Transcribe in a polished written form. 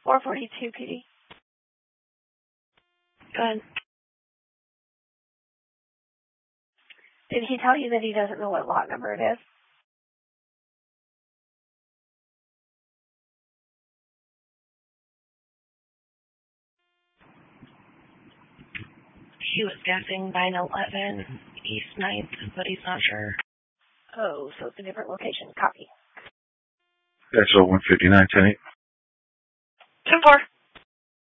442 PD. Go ahead. Did he tell you that he doesn't know what lot number it is? He was guessing 911 East 9th, but he's not sure. Oh, so it's a different location. Copy. That's 159, 10-8. 10-4.